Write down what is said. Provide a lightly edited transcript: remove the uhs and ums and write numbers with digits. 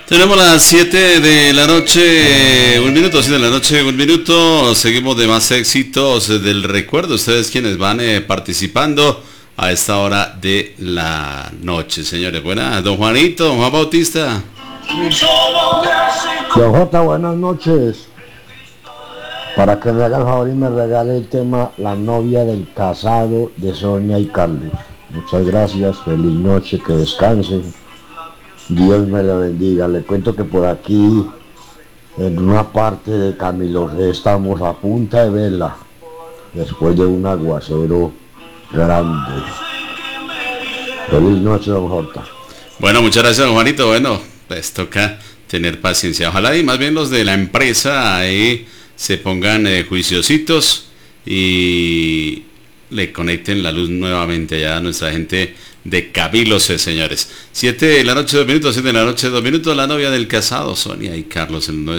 Tenemos las 7 de la noche, un minuto, 7 de la noche, un minuto. Seguimos de más éxitos del recuerdo. Ustedes quienes van participando a esta hora de la noche, señores. Buenas, don Juanito, don Juan Bautista. Don Jota, buenas noches. Para que me haga el favor y me regale el tema La novia del casado de Sonia y Carlos. Muchas gracias, feliz noche, que descansen. Dios me la bendiga. Le cuento que por aquí, en una parte de Camilo G, estamos a punta de vela, después de un aguacero grande. Feliz noche, don Jota. Bueno, muchas gracias, don Juanito. Bueno, pues toca tener paciencia. Ojalá y más bien los de la empresa ahí se pongan juiciositos y le conecten la luz nuevamente allá a nuestra gente de Cabilos, señores. 7 de la noche, 2 minutos, 7 de la noche, 2 minutos. La novia del casado, Sonia y Carlos, en